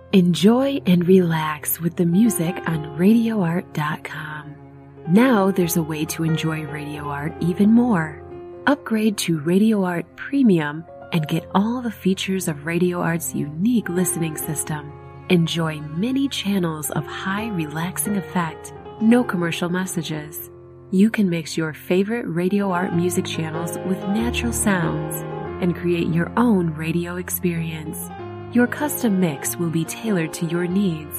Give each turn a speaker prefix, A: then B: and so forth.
A: Enjoy and relax with the music on RadioArt.com. Now there's a way to enjoy Radio Art even more. Upgrade to Radio Art Premium and get all the features of Radio Art's unique listening system. Enjoy many channels of high relaxing effect, no commercial messages. You can mix your favorite Radio Art music channels with natural sounds and create your own radio experience. Your custom mix will be tailored to your needs